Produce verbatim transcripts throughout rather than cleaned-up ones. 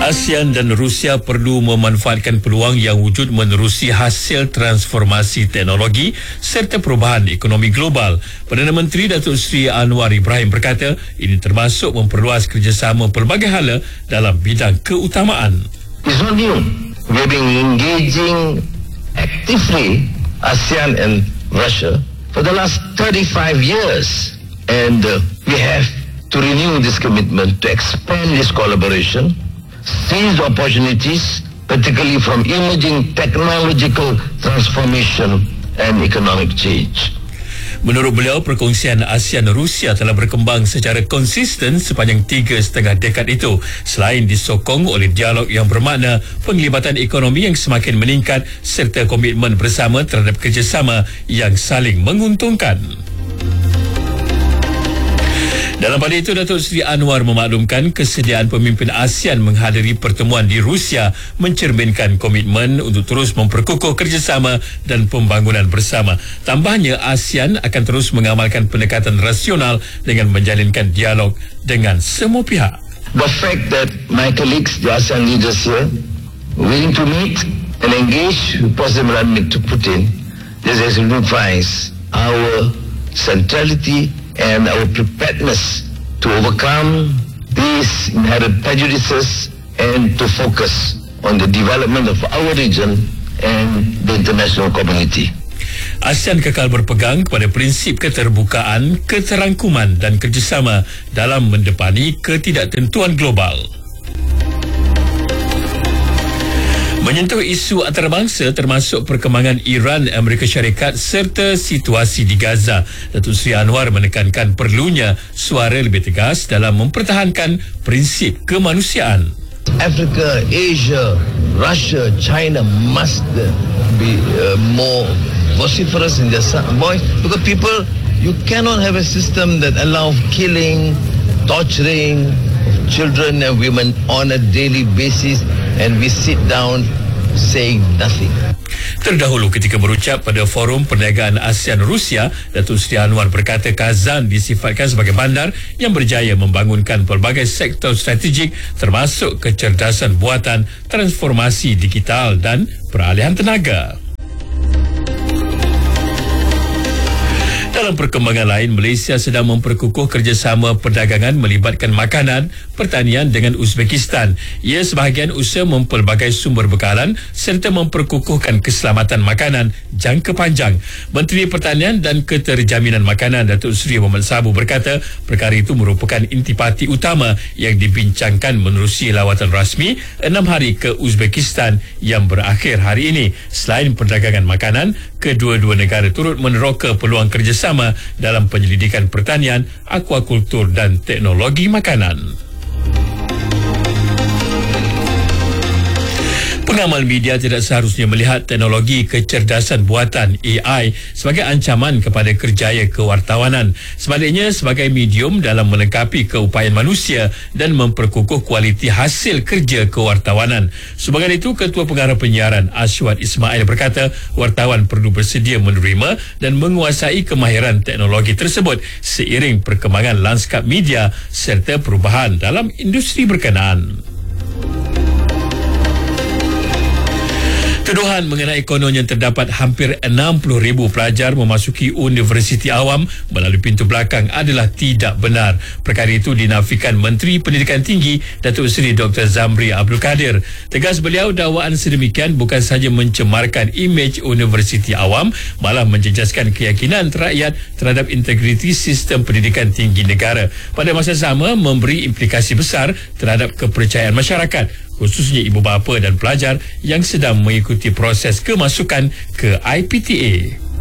ASEAN dan Rusia perlu memanfaatkan peluang yang wujud menerusi hasil transformasi teknologi serta perubahan ekonomi global. Perdana Menteri Datuk Seri Anwar Ibrahim berkata ini termasuk memperluas kerjasama pelbagai hala dalam bidang keutamaan. It's not new. We've been engaging actively ASEAN and Russia for the last thirty-five years, and uh, we have to renew this commitment to expand this collaboration, seize opportunities, particularly from emerging technological transformation and economic change. Menurut beliau, perkongsian ASEAN-Rusia telah berkembang secara konsisten sepanjang tiga setengah dekad itu, selain disokong oleh dialog yang bermakna, penglibatan ekonomi yang semakin meningkat serta komitmen bersama terhadap kerjasama yang saling menguntungkan. Dalam pada itu, Datuk Seri Anwar memaklumkan kesediaan pemimpin ASEAN menghadiri pertemuan di Rusia mencerminkan komitmen untuk terus memperkukuh kerjasama dan pembangunan bersama. Tambahnya, ASEAN akan terus mengamalkan pendekatan rasional dengan menjalinkan dialog dengan semua pihak. The fact that my colleagues, the ASEAN leaders here, willing to meet and engage with President Vladimir Putin, this exemplifies our centrality and our preparedness to overcome these inherent prejudices and to focus on the development of our region and the international community. ASEAN kekal berpegang kepada prinsip keterbukaan, keterangkuman dan kerjasama dalam mendepani ketidaktentuan global. Menyentuh isu antarabangsa termasuk perkembangan Iran, Amerika Syarikat serta situasi di Gaza, Datuk Seri Anwar menekankan perlunya suara lebih tegas dalam mempertahankan prinsip kemanusiaan. Africa, Asia, Russia, China must be uh, more vociferous in their voice, because people, you cannot have a system that allows killing, torturing children and women on a daily basis, and we sit down saying nothing. Terdahulu ketika berucap pada Forum Perniagaan ASEAN-Rusia, Datuk Seri Anwar berkata Kazan disifatkan sebagai bandar yang berjaya membangunkan pelbagai sektor strategik termasuk kecerdasan buatan, transformasi digital dan peralihan tenaga. Dalam perkembangan lain, Malaysia sedang memperkukuh kerjasama perdagangan melibatkan makanan, pertanian dengan Uzbekistan. Ia sebahagian usaha mempelbagai sumber bekalan serta memperkukuhkan keselamatan makanan jangka panjang. Menteri Pertanian dan Keterjaminan Makanan Datuk Seri Mohamad Sabu berkata perkara itu merupakan intipati utama yang dibincangkan menerusi lawatan rasmi enam hari ke Uzbekistan yang berakhir hari ini. Selain perdagangan makanan, kedua-dua negara turut meneroka peluang kerjasama dalam penyelidikan pertanian, akuakultur dan teknologi makanan. Pengamal media tidak seharusnya melihat teknologi kecerdasan buatan A I sebagai ancaman kepada kerjaya kewartawanan. Sebaliknya, sebagai medium dalam melengkapi keupayaan manusia dan memperkukuh kualiti hasil kerja kewartawanan. Sebagai itu, Ketua Pengarah Penyiaran Ashwat Ismail berkata wartawan perlu bersedia menerima dan menguasai kemahiran teknologi tersebut seiring perkembangan lanskap media serta perubahan dalam industri berkenaan. Tuduhan mengenai kononnya terdapat hampir enam puluh ribu pelajar memasuki universiti awam melalui pintu belakang adalah tidak benar. Perkara itu dinafikan Menteri Pendidikan Tinggi Datuk Seri Doktor Zamri Abdul Kadir. Tegas beliau, dakwaan sedemikian bukan sahaja mencemarkan imej universiti awam, malah menjejaskan keyakinan rakyat terhadap integriti sistem pendidikan tinggi negara. Pada masa sama, memberi implikasi besar terhadap kepercayaan masyarakat, khususnya ibu bapa dan pelajar yang sedang mengikuti proses kemasukan ke I P T A.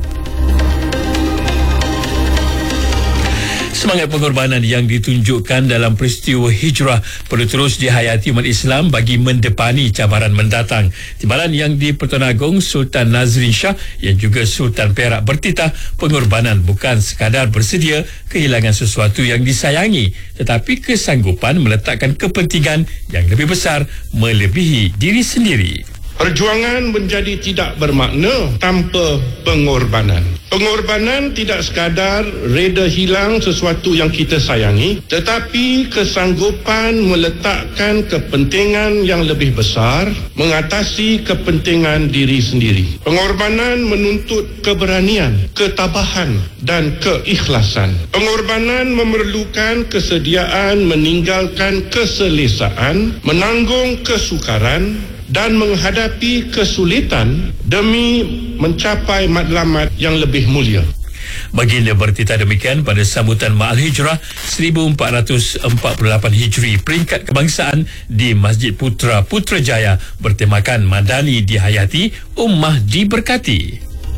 Semangat pengorbanan yang ditunjukkan dalam peristiwa hijrah perlu terus dihayati umat Islam bagi mendepani cabaran mendatang. Timbalan yang di-Pertuan Agong Sultan Nazrin Shah yang juga Sultan Perak bertitah pengorbanan bukan sekadar bersedia kehilangan sesuatu yang disayangi, tetapi kesanggupan meletakkan kepentingan yang lebih besar melebihi diri sendiri. Perjuangan menjadi tidak bermakna tanpa pengorbanan. Pengorbanan tidak sekadar reda hilang sesuatu yang kita sayangi, tetapi kesanggupan meletakkan kepentingan yang lebih besar mengatasi kepentingan diri sendiri. Pengorbanan menuntut keberanian, ketabahan dan keikhlasan. Pengorbanan memerlukan kesediaan meninggalkan keselesaan, menanggung kesukaran dan menghadapi kesulitan demi mencapai matlamat yang lebih mulia. Baginda bertitah demikian pada sambutan Ma'al Hijrah seribu empat ratus empat puluh lapan Hijri, peringkat kebangsaan di Masjid Putra Putrajaya bertemakan Madani dihayati, ummah diberkati.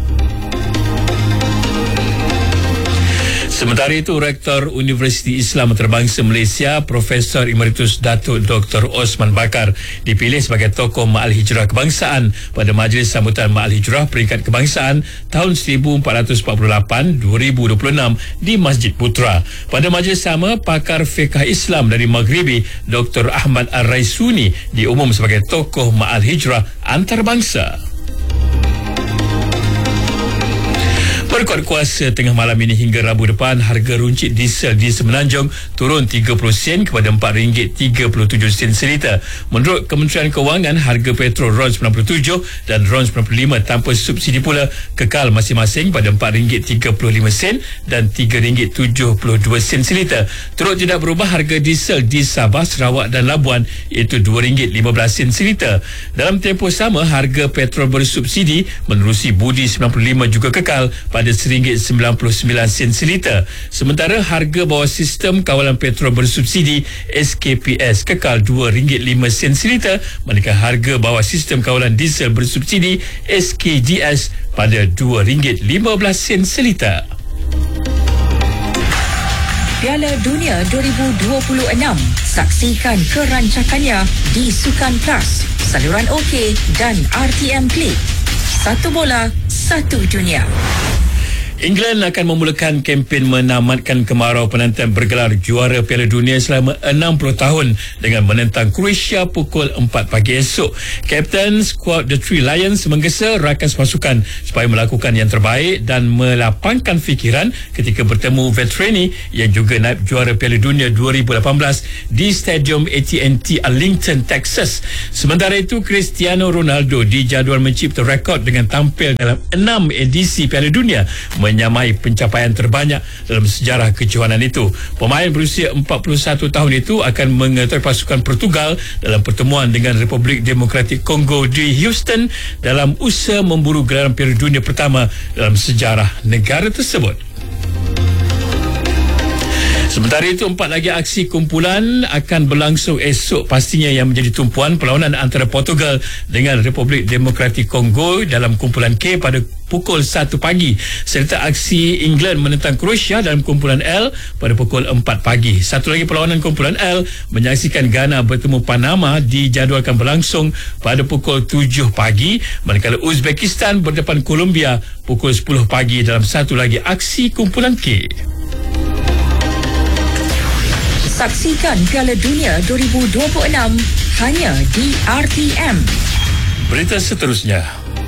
Sementara itu, Rektor Universiti Islam Antarabangsa Malaysia, Profesor Emeritus Datuk Doktor Osman Bakar dipilih sebagai tokoh Ma'al Hijrah Kebangsaan pada Majlis Sambutan Ma'al Hijrah Peringkat Kebangsaan tahun seribu empat ratus empat puluh lapan dua ribu dua puluh enam di Masjid Putra. Pada majlis sama, pakar fiqh Islam dari Maghribi Doktor Ahmad Ar-Raisuni diumum sebagai tokoh Ma'al Hijrah Antarabangsa. Berkuat kuasa tengah malam ini hingga Rabu depan, harga runcit diesel di Semenanjung turun tiga puluh sen kepada empat ringgit tiga puluh tujuh sen seliter. Menurut Kementerian Kewangan, harga petrol RON sembilan puluh tujuh dan RON sembilan puluh lima tanpa subsidi pula kekal masing-masing pada empat ringgit tiga puluh lima sen dan tiga ringgit tujuh puluh dua sen seliter. Turut tidak berubah harga diesel di Sabah, Sarawak dan Labuan, iaitu dua ringgit lima belas sen seliter. Dalam tempoh sama, harga petrol bersubsidi menerusi budi sembilan puluh lima juga kekal pada seringgit sembilan puluh sembilan sen seliter. Sementara harga bawah sistem kawalan petrol bersubsidi S K P S kekal dua ringgit lima sen seliter, manakala harga bawah sistem kawalan diesel bersubsidi S K D S pada dua ringgit lima belas sen seliter. Piala Dunia dua ribu dua puluh enam. Saksikan kerancakannya di Sukan Plus, saluran OK dan R T M Klik. Satu bola, satu dunia. England akan memulakan kempen menamatkan kemarau penantang bergelar juara Piala Dunia selama enam puluh tahun dengan menentang Croatia pukul empat pagi esok. Kapten skuad The Three Lions menggesa rakan pasukan supaya melakukan yang terbaik dan melapangkan fikiran ketika bertemu veterani yang juga naib juara Piala Dunia dua ribu lapan belas di Stadium A T and T Arlington, Texas. Sementara itu, Cristiano Ronaldo dijadual mencipta rekod dengan tampil dalam enam edisi Piala Dunia, menyamai pencapaian terbanyak dalam sejarah kejohanan itu. Pemain berusia empat puluh satu tahun itu akan mengetahui pasukan Portugal dalam pertemuan dengan Republik Demokratik Kongo di Houston dalam usaha memburu gelaran Piala Dunia pertama dalam sejarah negara tersebut. Sementara itu, empat lagi aksi kumpulan akan berlangsung esok, pastinya yang menjadi tumpuan perlawanan antara Portugal dengan Republik Demokratik Kongo dalam kumpulan K pada pukul satu pagi, serta aksi England menentang Croatia dalam kumpulan L pada pukul empat pagi. Satu lagi perlawanan kumpulan L menyaksikan Ghana bertemu Panama dijadualkan berlangsung pada pukul tujuh pagi, manakala Uzbekistan berdepan Colombia pukul sepuluh pagi dalam satu lagi aksi kumpulan K. Saksikan Piala Dunia dua ribu dua puluh enam hanya di R T M. Berita seterusnya.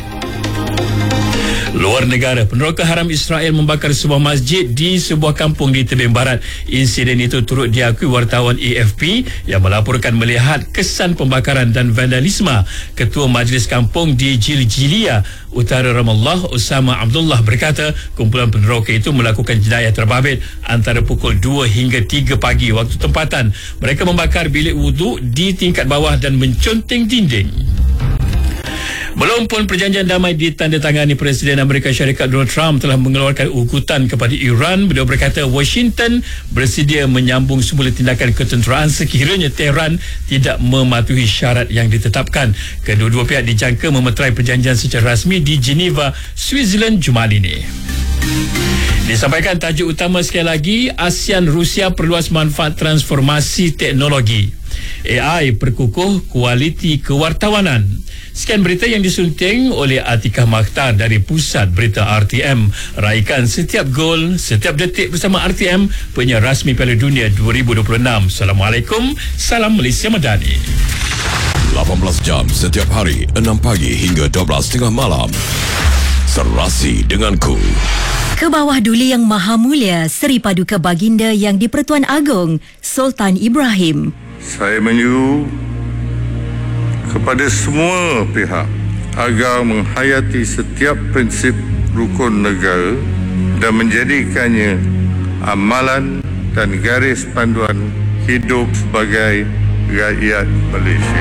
Luar negara, peneroka haram Israel membakar sebuah masjid di sebuah kampung di tebing barat. Insiden itu turut diakui wartawan A F P yang melaporkan melihat kesan pembakaran dan vandalisme. Ketua Majlis Kampung di Jiljilia, Utara Ramallah, Osama Abdullah berkata kumpulan peneroka itu melakukan jenayah terbabit antara pukul dua hingga tiga pagi waktu tempatan. Mereka membakar bilik wuduk di tingkat bawah dan menconteng dinding. Belum pun perjanjian damai ditandatangani, Presiden Amerika Syarikat Donald Trump telah mengeluarkan ugutan kepada Iran. Beliau berkata Washington bersedia menyambung semula tindakan ketenteraan sekiranya Tehran tidak mematuhi syarat yang ditetapkan. Kedua-dua pihak dijangka memeterai perjanjian secara rasmi di Geneva, Switzerland Jumaat ini. Disampaikan tajuk utama sekali lagi, ASEAN Rusia perluas manfaat transformasi teknologi. A I perkukuh kualiti kewartawanan. Sekian berita yang disunting oleh Atikah Makhtar dari Pusat Berita R T M. Raikan setiap gol, setiap detik bersama R T M, penyiar rasmi Piala Dunia dua ribu dua puluh enam. Assalamualaikum, salam Malaysia Madani. lapan belas jam setiap hari, enam pagi hingga dua belas tiga puluh malam. Serasi denganku. Ke bawah Duli Yang Maha Mulia Seri Paduka Baginda Yang di-Pertuan Agong Sultan Ibrahim. Saya menyeru kepada semua pihak agar menghayati setiap prinsip rukun negara dan menjadikannya amalan dan garis panduan hidup sebagai rakyat Malaysia.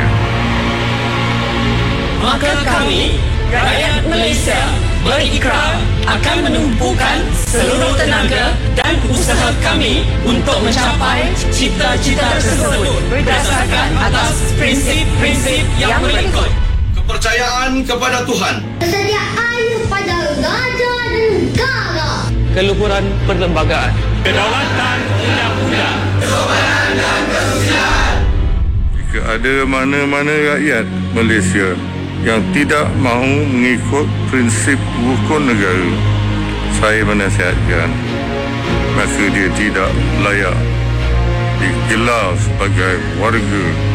Maka kami, rakyat Malaysia, berikrar akan menumpukan seluruh tenaga dan usaha kami untuk mencapai cita-cita tersebut berdasarkan atas prinsip-prinsip yang berikut. Kepercayaan kepada Tuhan, kesetiaan kepada raja dan negara, keluhuran perlembagaan, kedaulatan undang-undang, kesopanan dan kesusilaan. Jika ada mana-mana rakyat Malaysia yang tidak mahu mengikut prinsip rukun negara, saya menasihatkan maka dia tidak layak digelar sebagai warga